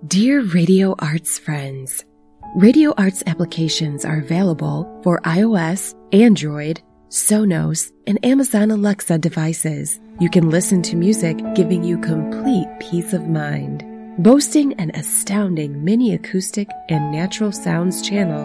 Dear Radio Arts friends, Radio Arts applications are available for iOS, Android, Sonos, and Amazon Alexa devices. You can listen to music giving you complete peace of mind. Boasting an astounding mini acoustic and natural sounds channel